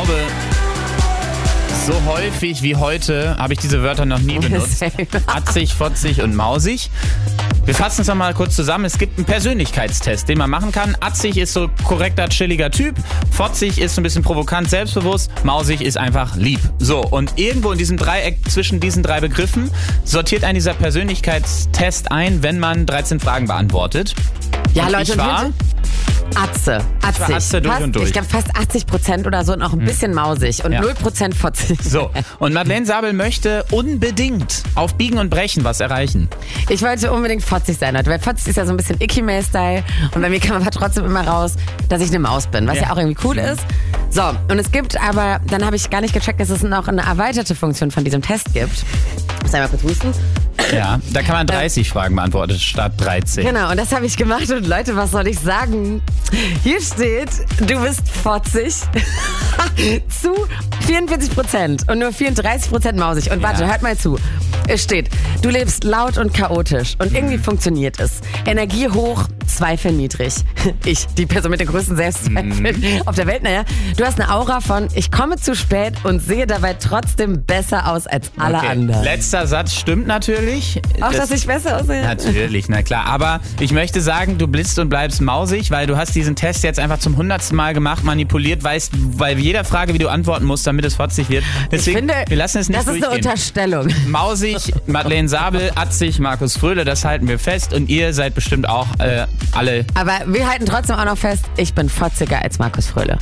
glaube, so häufig wie heute habe ich diese Wörter noch nie benutzt. Atzig, fotzig und mausig. Wir fassen es nochmal kurz zusammen. Es gibt einen Persönlichkeitstest, den man machen kann. Atzig ist so korrekter, chilliger Typ. Fotzig ist so ein bisschen provokant, selbstbewusst. Mausig ist einfach lieb. So, und irgendwo in diesem Dreieck zwischen diesen drei Begriffen sortiert ein dieser Persönlichkeitstest ein, wenn man 13 Fragen beantwortet. Ja, und Leute, ich war Atze. Atze durch und durch. Ich glaube fast 80% oder so und auch ein bisschen mausig und 0% fotzig. So, und Madeleine Sabel möchte unbedingt auf Biegen und Brechen was erreichen. Ich wollte unbedingt fotzig sein, Leute, weil fotzig ist ja so ein bisschen Icky-Mail-Style und bei mir kam aber trotzdem immer raus, dass ich eine Maus bin, was ja auch irgendwie cool ist. So, und es gibt aber, dann habe ich gar nicht gecheckt, dass es noch eine erweiterte Funktion von diesem Test gibt. Ich muss einmal kurz husten. Ja, da kann man 30 Fragen beantworten statt 13. Genau, und das habe ich gemacht und Leute, was soll ich sagen? Hier steht, du bist fotzig zu 44% und nur 34% mausig. Und warte, hört mal zu. Es steht, du lebst laut und chaotisch und irgendwie funktioniert es. Energie hoch, Zweifel niedrig. Ich, die Person mit den größten Selbstzweifeln auf der Welt, naja. Du hast eine Aura von, ich komme zu spät und sehe dabei trotzdem besser aus als alle anderen. Letzter Satz stimmt natürlich. Auch, dass ich besser aussehe? Natürlich, na klar. Aber ich möchte sagen, du bist und bleibst mausig, weil du hast diesen Test jetzt einfach zum 100. Mal gemacht, manipuliert, weißt bei jeder Frage, wie du antworten musst, damit es fotzig wird. Deswegen, ich finde, wir lassen es nicht das ist durchgehen. eine Unterstellung. Mausig, Madeleine Sabel, atzig, Markus Fröhle, das halten wir fest. Und ihr seid bestimmt auch alle... Aber wir halten trotzdem auch noch fest, ich bin fotziger als Markus Fröhle.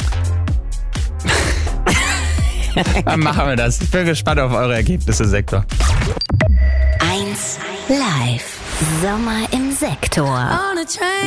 Dann machen wir das. Ich bin gespannt auf eure Ergebnisse, Sektor. 1 Live. Sommer im Sektor.